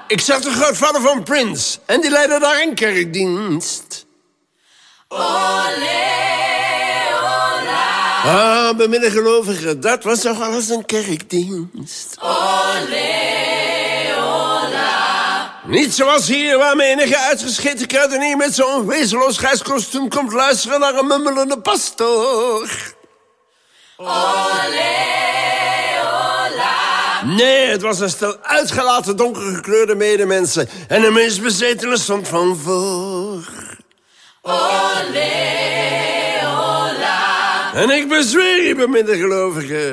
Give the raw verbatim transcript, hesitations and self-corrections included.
Ik zag de grootvader van Prince. En die leidde daar een kerkdienst. Olé, ola. Ah, bemidden gelovigen, dat was toch alles een kerkdienst. Olé, ola. Niet zoals hier, waar menige uitgescheten kruidenier met zo'n wezenloos grijs kostuum komt luisteren naar een mummelende pastoor. Olé, ola. Nee, het was een stel uitgelaten donkergekleurde medemensen. En de meest bezetene stond van voor. Olé, ola. En ik bezweer je, bemidden gelovigen,